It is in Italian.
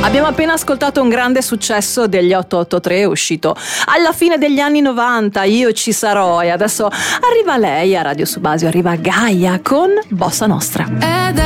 Abbiamo appena ascoltato un grande successo degli 883, uscito alla fine degli anni 90, Io ci sarò, e adesso arriva lei a Radio Subasio, arriva Gaia con Bossa Nostra. Ed